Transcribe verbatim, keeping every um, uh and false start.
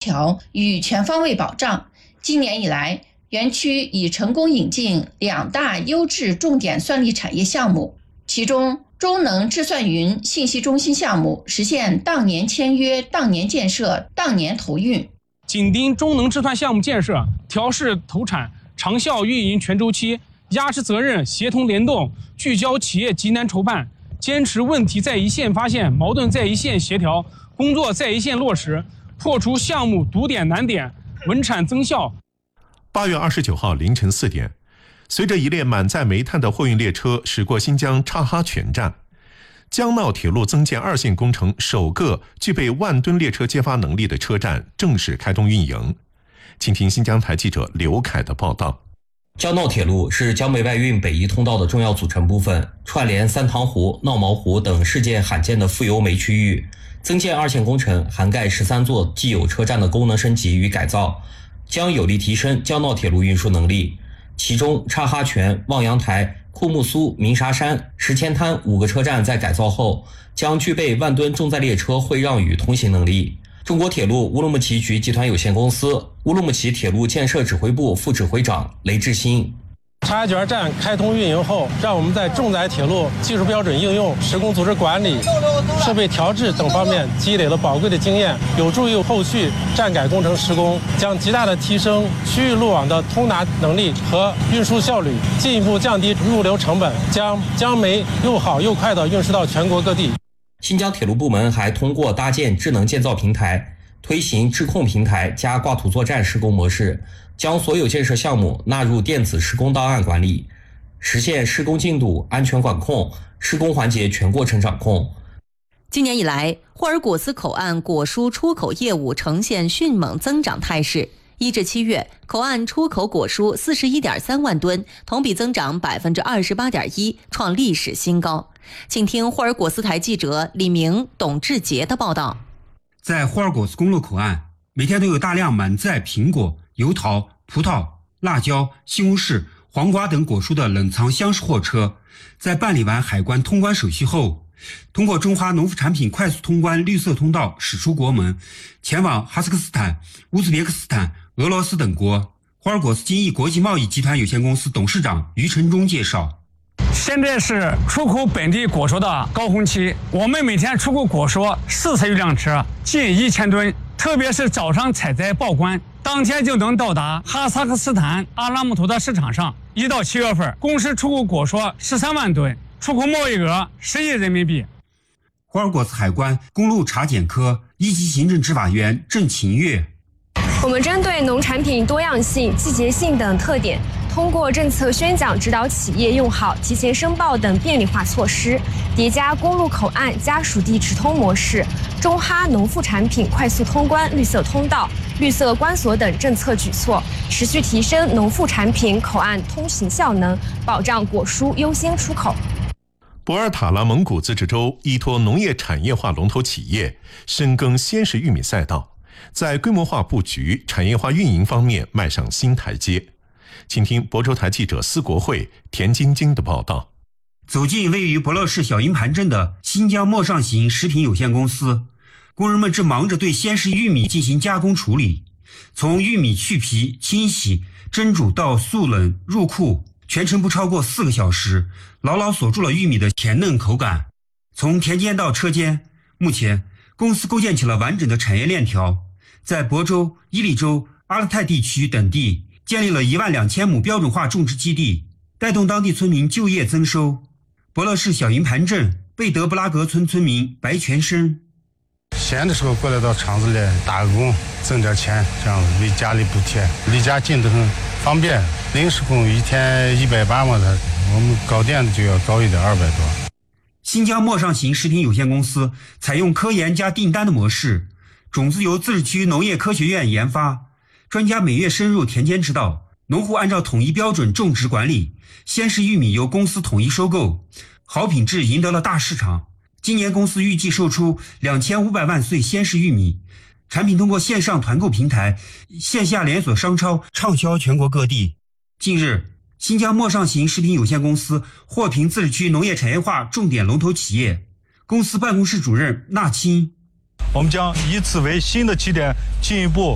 调与全方位保障。今年以来，园区已成功引进两大优质重点算力产业项目，其中中能智算云信息中心项目实现当年签约、当年建设、当年投运。 紧盯中能智算项目建设，调试投产，长效运营全周期，压实责任，协同联动，聚焦企业急难筹办，坚持问题在一线发现，矛盾在一线协调，工作在一线落实，破除项目堵点难点，稳产增效。 八月二十九号凌晨四点，随着一列满载煤炭的货运列车驶过新疆察哈泉站，江闹铁路增建二线工程首个具备万吨列车接发能力的车站正式开通运营。请听新疆台记者刘凯的报道。 江闹铁路是江煤外运北移通道的重要组成部分，串联三塘湖、闹毛湖等世界罕见的富油煤区域。增建二线工程涵盖十三座既有车站的功能升级与改造，将有力提升江闹铁路运输能力。其中察哈泉、望洋台、库木苏、鸣沙山、石前滩五个车站在改造后将具备万吨重载列车会让与通行能力。中国铁路乌鲁木齐局集团有限公司乌鲁木齐铁路建设指挥部副指挥长雷志新： 察哈泉站开通运营后，让我们在重载铁路技术标准应用、施工组织管理、设备调制等方面积累了宝贵的经验，有助于后续站改工程施工，将极大地提升区域路网的通达能力和运输效率，进一步降低物流成本，将江煤又好又快地运输到全国各地。 新疆铁路部门还通过搭建智能建造平台，推行智控平台加挂土作战施工模式，将所有建设项目纳入电子施工档案管理，实现施工进度、安全管控、施工环节全过程掌控。 今年以来，霍尔果斯口岸果蔬出口业务呈现迅猛增长态势。一至七月，口岸出口果蔬四十一点三万吨，同比增长百分之二十八点一，创历史新高。请听霍尔果斯台记者李明、董志杰的报道。 在霍尔果斯公路口岸，每天都有大量满载苹果、油桃、葡萄、辣椒、西红柿、黄瓜等果蔬的冷藏厢式货车，在办理完海关通关手续后，通过中哈农副产品快速通关绿色通道驶出国门，前往哈萨克斯坦、乌兹别克斯坦、俄罗斯等国。霍尔果斯金益国际贸易集团有限公司董事长于承忠介绍： 现在是出口本地果蔬的高峰期，我们每天出口果蔬四十余辆车，近一千吨，特别是早上采摘报关，当天就能到达哈萨克斯坦阿拉木图的市场上。一到七月份，公司出口果蔬十三万吨，出口贸易额十亿人民币。 霍尔果斯海关公路查检科一级行政执法员郑勤月： 我们针对农产品多样性、季节性等特点，通过政策宣讲指导企业用好、提前申报等便利化措施，叠加公路口岸加属地直通模式、中哈农副产品快速通关绿色通道、绿色关锁等政策举措，持续提升农副产品口岸通行效能，保障果蔬优先出口。 博尔塔拉蒙古自治州依托农业产业化龙头企业，深耕鲜食玉米赛道，在规模化布局、产业化运营方面迈上新台阶。请听亳州台记者司国慧、田晶晶的报道。 走进位于博乐市小营盘镇的新疆陌上行食品有限公司，工人们正忙着对鲜食玉米进行加工处理，从玉米去皮、清洗、蒸煮到速冷入库，全程不超过四个小时，牢牢锁住了玉米的甜嫩口感。从田间到车间，目前公司构建起了完整的产业链条，在亳州、伊犁州、阿勒泰地区等地建立了一万两千亩标准化种植基地，带动当地村民就业增收。博乐市小营盘镇贝德布拉格村村民白全生： 闲的时候过来到厂子里打个工，挣点钱，这样子为家里补贴，离家近得很，方便。临时工一天一百八嘛，他我们搞店的就要高一点，二百多。 新疆陌上行食品有限公司采用科研加订单的模式，种子由自治区农业科学院研发，专家每月深入田间指导，农户按照统一标准种植管理，鲜食玉米由公司统一收购，好品质赢得了大市场。今年公司预计售出两千五百万穗鲜食玉米，产品通过线上团购平台、线下连锁商超畅销全国各地。近日，新疆陌上行食品有限公司获评自治区农业产业化重点龙头企业，公司办公室主任纳青： 我们将以此为新的起点，进一步